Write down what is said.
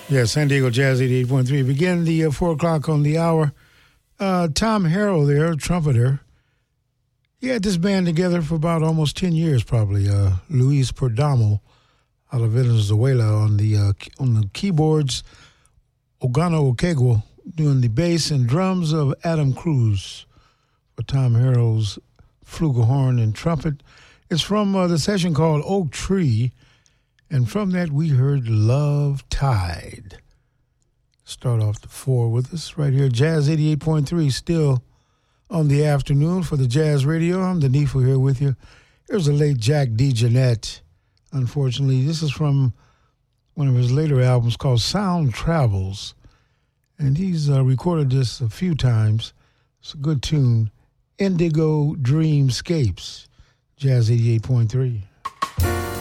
Yeah, San Diego Jazz 88.3. Begin the 4 o'clock on the hour. Tom Harrell there, trumpeter. He had this band together for about almost 10 years, probably. Luis Perdomo out of Venezuela on the keyboards. Ogano Okegwo doing the bass and drums of Adam Cruz for Tom Harrell's flugelhorn and trumpet. It's from the session called Oak Tree. And from that, we heard Love Tide. Start off the 4 with us right here. Jazz 88.3, still on the afternoon for the Jazz Radio. I'm Denifo here with you. Here's the late Jack DeJohnette. Unfortunately, this is from one of his later albums called Sound Travels. And he's recorded this a few times. It's a good tune. Indigo Dreamscapes. Jazz 88.3.